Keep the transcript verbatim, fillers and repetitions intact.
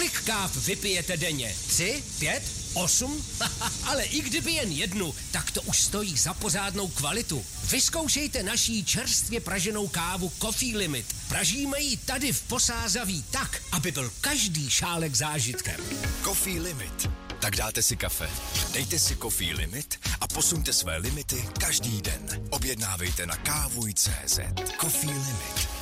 Kolik káv vypijete denně? Tři? Pět? Osm? Ale i kdyby jen jednu, tak to už stojí za pořádnou kvalitu. Vyzkoušejte naší čerstvě praženou kávu Coffee Limit. Pražíme ji tady v Posázaví tak, aby byl každý šálek zážitkem. Coffee Limit. Tak dáte si kafe, dejte si Coffee Limit a posuňte své limity každý den. Objednávejte na kávuj tečka cé zet. Coffee Limit.